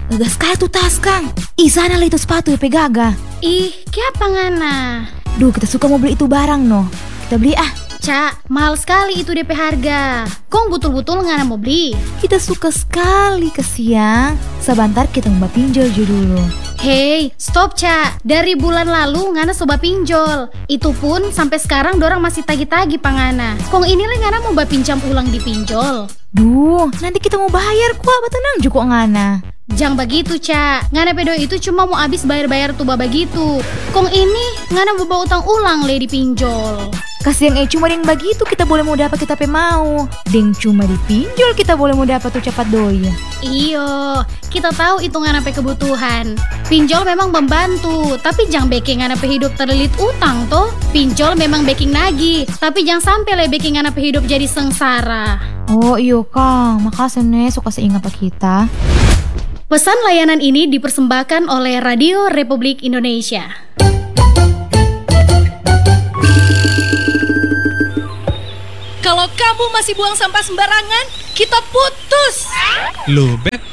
Gas kaya tuh tas, Kang. Ih, sana lah itu sepatu ya pegaga. Ih, kenapa ngana? Duh, kita suka mau beli itu barang no. Kita beli ah. Cak, mahal sekali itu DP harga. Kong betul-betul ngana mau beli? Kita suka sekali ke siang. Sebentar kita mau pinjol aja dulu. Hei, stop Cak. Dari bulan lalu ngana coba pinjol. Itu pun sampai sekarang dorang masih tagi-tagi pangana. Kong inilah ngana mau pinjam ulang di pinjol. Duh, nanti kita mau bayar kuah, tenang juga ngana. Jangan begitu Cak. Ngana pedo itu cuma mau habis bayar-bayar tuh begitu. Kong ini ngana mau bawa utang ulang le di pinjol. Kasih yang cuma ding begitu kita boleh mau dapat kita pe mau. Ding cuma dipinjol kita boleh mau dapat tuh cepat doi. Iyo, kita tahu itu ngana pe kebutuhan. Pinjol memang membantu, tapi jangan bikin ngana pe hidup terlilit utang toh. Pinjol memang bikin nagih, tapi jangan sampai le bikin ngana pe hidup jadi sengsara. Oh iyo Kang, makasih nih suka seingat kita. Pesan layanan ini dipersembahkan oleh Radio Republik Indonesia. Kalau kamu masih buang sampah sembarangan, kita putus. Loh, Beb,